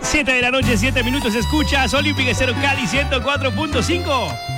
7 de la noche, 7 minutos, escuchas Olímpica Estéreo Cali 104.5.